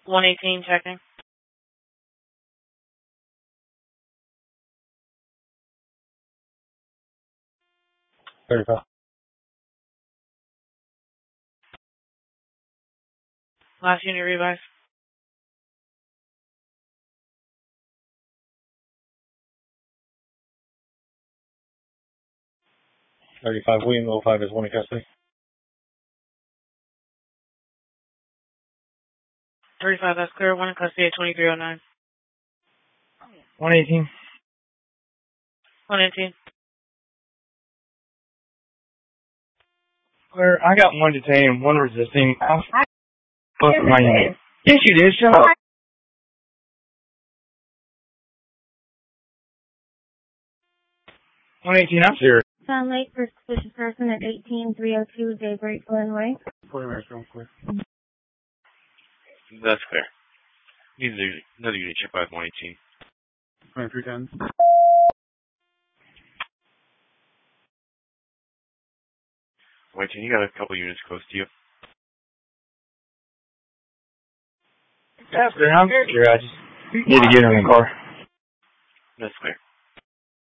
118 checking. Last unit revise. 35, William 05 is 1 in custody. 35, that's clear. 1 in custody at 2309. 118. 118. Clear. I got 1 detained, 1 resisting. I'll fuck my unit. Yes, you did. Shut up. 118, I'm serious. Sound late for suspicious person at 18302 Daybreak Glenway. 40 minutes, real quick. That's clear. Need another unit check by 118. 2310. 118, you got a couple units close to you. That's clear. I'm serious. I just need to get in the car. That's clear.